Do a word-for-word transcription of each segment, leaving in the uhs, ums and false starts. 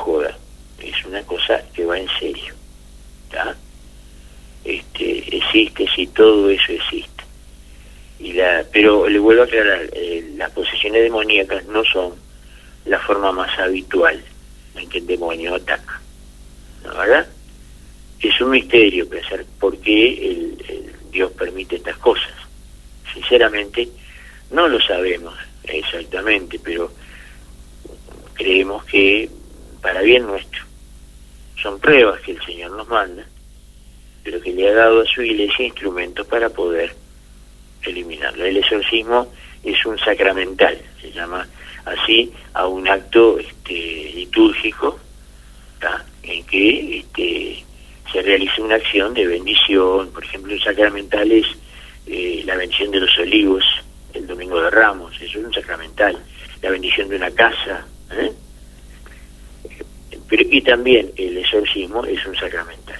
joda, es una cosa que va en serio, ¿tá? Este, existe, sí, todo eso existe. Y la, pero le vuelvo a aclarar, eh, las posesiones demoníacas no son la forma más habitual en que el demonio ataca, ¿no, verdad? Es un misterio pensar por qué el, el Dios permite estas cosas. Sinceramente, no lo sabemos exactamente, pero creemos que para bien nuestro. Son pruebas que el Señor nos manda, pero que le ha dado a su iglesia instrumentos para poder eliminarlo. El exorcismo es un sacramental, se llama así a un acto este, litúrgico, ¿tá? En que este, se realiza una acción de bendición. Por ejemplo, el sacramental es eh, la bendición de los olivos el domingo de Ramos, eso es un sacramental. La bendición de una casa, ¿eh? Pero, y también el exorcismo es un sacramental.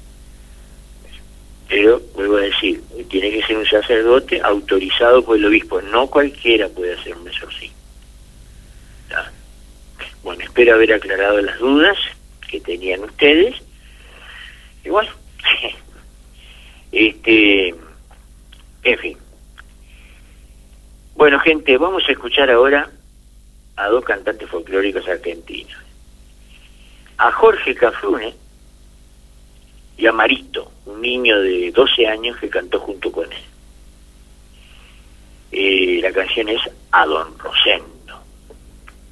Pero, vuelvo a decir, tiene que ser un sacerdote autorizado por el obispo. No cualquiera puede hacer un exorcismo. ¿Tá? Bueno, espero haber aclarado las dudas que tenían ustedes. Y bueno, este, en fin. Bueno, gente, vamos a escuchar ahora a dos cantantes folclóricos argentinos. A Jorge Cafrune y a Marito, un niño de doce años que cantó junto con él. Eh, la canción es A Don Rosendo.